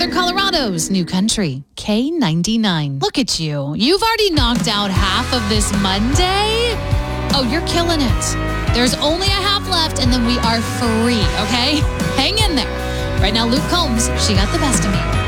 Southern Colorado's new country, K99. Look at you. You've already knocked out half of this Monday. Oh, you're killing it. There's only a half left, and then we are free, okay? Hang in there. Right now, Luke Combs, She Got the Best of Me.